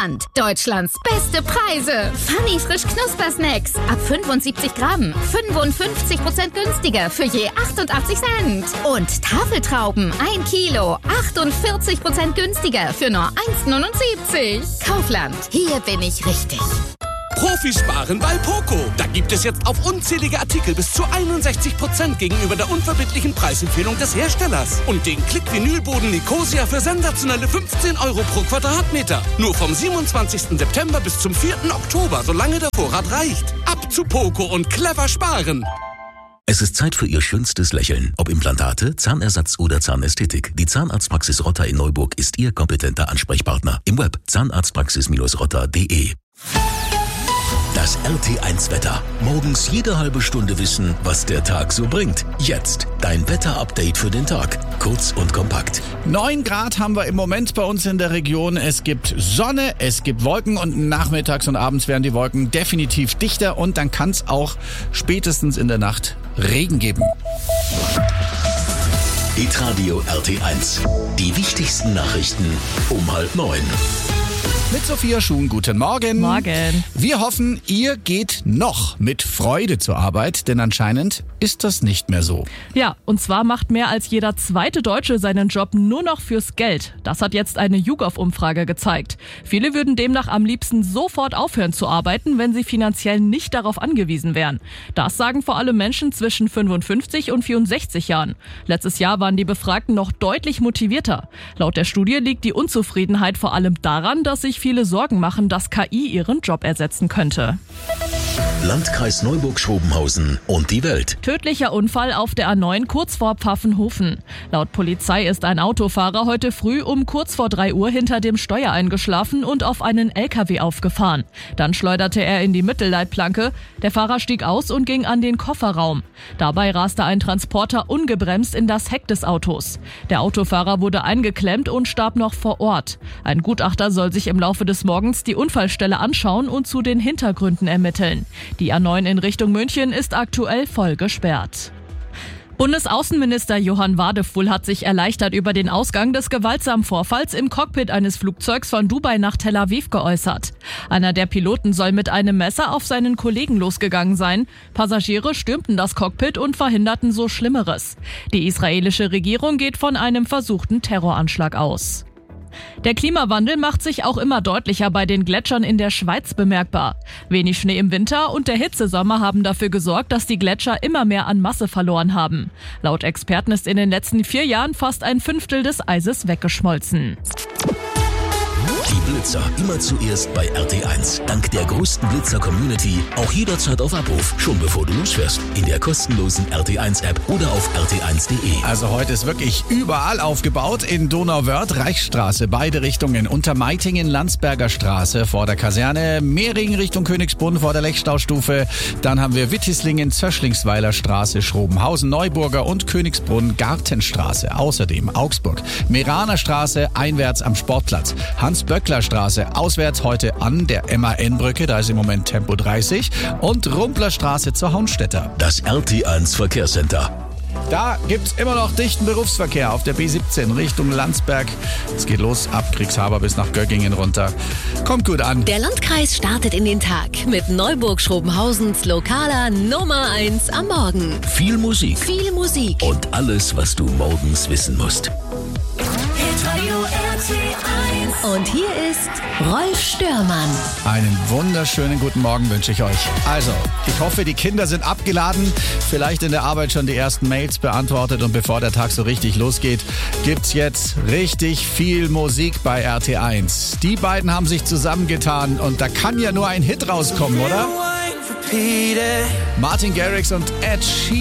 Kaufland. Deutschlands beste Preise. Funny frisch Knuspersnacks. Ab 75 Gramm. 55% günstiger für je 88 Cent. Und Tafeltrauben 1 Kilo. 48% günstiger für nur 1,79. Kaufland. Hier bin ich richtig. Profisparen bei Poco. Da gibt es jetzt auf unzählige Artikel bis zu 61% gegenüber der unverbindlichen Preisempfehlung des Herstellers. Und den Klick-Vinylboden Nicosia für sensationelle 15 € pro Quadratmeter. Nur vom 27. September bis zum 4. Oktober, solange der Vorrat reicht. Ab zu Poco und clever sparen. Es ist Zeit für Ihr schönstes Lächeln. Ob Implantate, Zahnersatz oder Zahnästhetik. Die Zahnarztpraxis Rotter in Neuburg ist Ihr kompetenter Ansprechpartner. Im Web zahnarztpraxis-rotter.de. Das RT1-Wetter. Morgens jede halbe Stunde wissen, was der Tag so bringt. Jetzt dein Wetter-Update für den Tag. Kurz und kompakt. 9 Grad haben wir im Moment bei uns in der Region. Es gibt Sonne, es gibt Wolken und nachmittags und abends werden die Wolken definitiv dichter und dann kann es auch spätestens in der Nacht Regen geben. Hitradio RT1. Die wichtigsten Nachrichten um 8:30. Mit Sophia Schuhn, guten Morgen. Morgen. Wir hoffen, ihr geht noch mit Freude zur Arbeit, denn anscheinend ist das nicht mehr so. Ja, und zwar macht mehr als jeder zweite Deutsche seinen Job nur noch fürs Geld. Das hat jetzt eine YouGov-Umfrage gezeigt. Viele würden demnach am liebsten sofort aufhören zu arbeiten, wenn sie finanziell nicht darauf angewiesen wären. Das sagen vor allem Menschen zwischen 55 und 64 Jahren. Letztes Jahr waren die Befragten noch deutlich motivierter. Laut der Studie liegt die Unzufriedenheit vor allem daran, dass sich viele Sorgen machen, dass KI ihren Job ersetzen könnte. Landkreis Neuburg-Schrobenhausen und die Welt. Tödlicher Unfall auf der A9 kurz vor Pfaffenhofen. Laut Polizei ist ein Autofahrer heute früh um kurz vor 3 Uhr hinter dem Steuer eingeschlafen und auf einen LKW aufgefahren. Dann schleuderte er in die Mittelleitplanke. Der Fahrer stieg aus und ging an den Kofferraum. Dabei raste ein Transporter ungebremst in das Heck des Autos. Der Autofahrer wurde eingeklemmt und starb noch vor Ort. Ein Gutachter soll sich im Laufe des Morgens die Unfallstelle anschauen und zu den Hintergründen ermitteln. Die A9 in Richtung München ist aktuell voll gesperrt. Bundesaußenminister Johann Wadefuhl hat sich erleichtert über den Ausgang des gewaltsamen Vorfalls im Cockpit eines Flugzeugs von Dubai nach Tel Aviv geäußert. Einer der Piloten soll mit einem Messer auf seinen Kollegen losgegangen sein. Passagiere stürmten das Cockpit und verhinderten so Schlimmeres. Die israelische Regierung geht von einem versuchten Terroranschlag aus. Der Klimawandel macht sich auch immer deutlicher bei den Gletschern in der Schweiz bemerkbar. Wenig Schnee im Winter und der Hitzesommer haben dafür gesorgt, dass die Gletscher immer mehr an Masse verloren haben. Laut Experten ist in den letzten 4 Jahren fast ein Fünftel des Eises weggeschmolzen. Die Blitzer immer zuerst bei RT1. Dank der größten Blitzer-Community auch jederzeit auf Abruf. Schon bevor du losfährst. In der kostenlosen RT1-App oder auf rt1.de. Also heute ist wirklich überall aufgebaut. In Donauwörth, Reichsstraße, beide Richtungen. Untermeitingen, Landsberger Straße vor der Kaserne. Mehringen Richtung Königsbrunn vor der Lechstaustufe. Dann haben wir Wittislingen, Zöschlingsweiler Straße, Schrobenhausen, Neuburger und Königsbrunn, Gartenstraße. Außerdem Augsburg, Meraner Straße, einwärts am Sportplatz. Hans-Böckler-Straße, auswärts heute an der MAN-Brücke, da ist im Moment Tempo 30. Und Rumplerstraße zur Haunstetter. Das RT1 Verkehrscenter. Da gibt's immer noch dichten Berufsverkehr auf der B17 Richtung Landsberg. Es geht los ab Kriegshaber bis nach Göggingen runter. Kommt gut an. Der Landkreis startet in den Tag mit Neuburg-Schrobenhausens lokaler Nummer 1 am Morgen. Viel Musik. Viel Musik. Und alles, was du morgens wissen musst. Und hier ist Rolf Störmann. Einen wunderschönen guten Morgen wünsche ich euch. Also, ich hoffe, die Kinder sind abgeladen, vielleicht in der Arbeit schon die ersten Mails beantwortet und bevor der Tag so richtig losgeht, gibt's jetzt richtig viel Musik bei RT1. Die beiden haben sich zusammengetan und da kann ja nur ein Hit rauskommen, oder? Martin Garrix und Ed Sheeran.